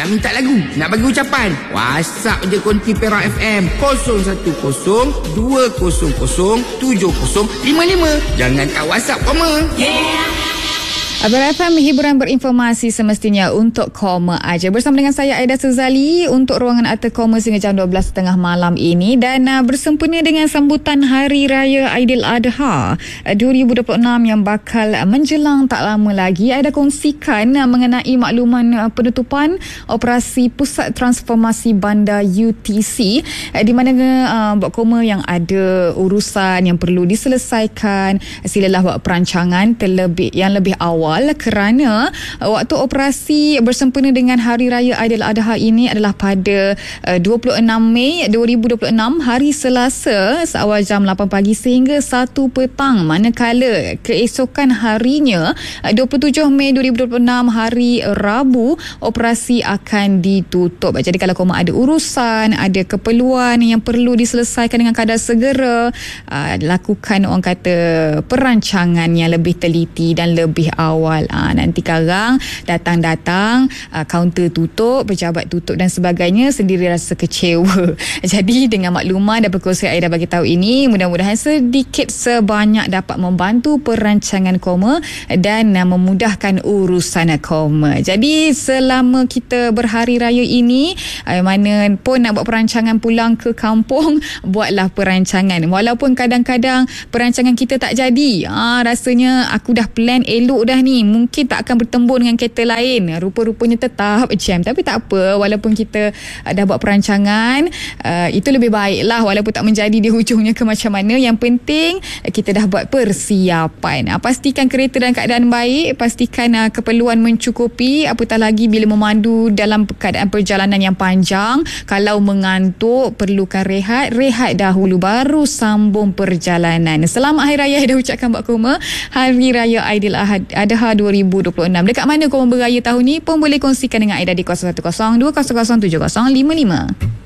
Nak minta lagu? Nak bagi ucapan? WhatsApp je Konti Perak FM 010-200-7055. Jangan tak WhatsApp koma. Abang FM, hiburan berinformasi semestinya untuk koma aja. Bersama dengan saya Aida Suzali untuk ruangan Arta Koma sehingga jam 12.30 malam ini, dan bersempena dengan sambutan Hari Raya Aidiladha 2026 yang bakal menjelang tak lama lagi, Aida kongsikan mengenai makluman penutupan operasi Pusat Transformasi Bandar UTC, di mana Buat Koma yang ada urusan yang perlu diselesaikan, silalah buat perancangan yang lebih awal, kerana waktu operasi bersempena dengan Hari Raya Aidiladha ini adalah pada 26 Mei 2026, hari Selasa, seawal jam 8 pagi sehingga 1 petang, manakala keesokan harinya 27 Mei 2026, hari Rabu, operasi akan ditutup. Jadi kalau koma ada urusan, ada keperluan yang perlu diselesaikan dengan kadar segera, lakukan orang kata perancangan yang lebih teliti dan lebih awal. Nanti karang datang, kaunter tutup, pejabat tutup dan sebagainya, sendiri rasa kecewa. Jadi dengan maklumat dan perkongsian Aida bagi tahu ini, mudah-mudahan sedikit sebanyak dapat membantu perancangan koma dan memudahkan urusan koma. Jadi selama kita berhari raya ini, mana pun nak buat perancangan pulang ke kampung, buatlah perancangan. Walaupun kadang-kadang perancangan kita tak jadi, rasanya aku dah plan elok dah ni, mungkin tak akan bertembur dengan kereta lain, rupa-rupanya tetap jam. Tapi tak apa, walaupun kita dah buat perancangan, itu lebih baik lah, walaupun tak menjadi di hujungnya ke macam mana. Yang penting kita dah buat persiapan. Pastikan kereta dalam keadaan baik, pastikan keperluan mencukupi, apatah lagi bila memandu dalam keadaan perjalanan yang panjang. Kalau mengantuk, perlukan rehat dahulu baru sambung perjalanan. Selamat Hari Raya dah ucapkan Buat Koma, Hari Raya Aidiladha 2026. Dekat mana korang beraya tahun ni pun boleh kongsikan dengan Aida di 0102007055.